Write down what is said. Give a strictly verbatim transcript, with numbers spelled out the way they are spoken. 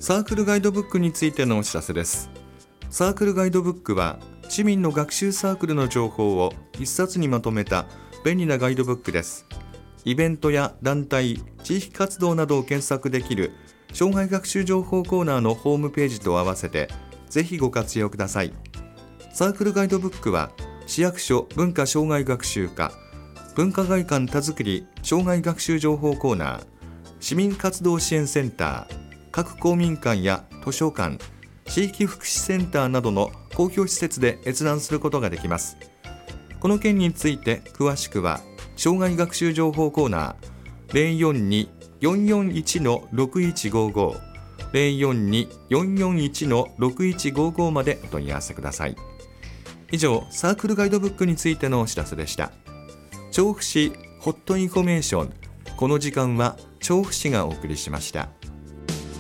サークルガイドブックについてのお知らせです。サークルガイドブックは市民の学習サークルの情報を一冊にまとめた便利なガイドブックです。イベントや団体、地域活動などを検索できる障害学習情報コーナーのホームページと合わせてぜひご活用ください。サークルガイドブックは市役所文化障害学習課、文化会館田作り障害学習情報コーナー、市民活動支援センター、各公民館や図書館、地域福祉センターなどの公共施設で閲覧することができます。この件について詳しくは障害学習情報コーナー ゼロよんに よんよんいち ろくいちごご ゼロよんに よんよんいち ろくいちごご までお問い合わせください。以上、サークルガイドブックについてのお知らせでした。調布市ホットインフォメーション、この時間は調布市がお送りしました。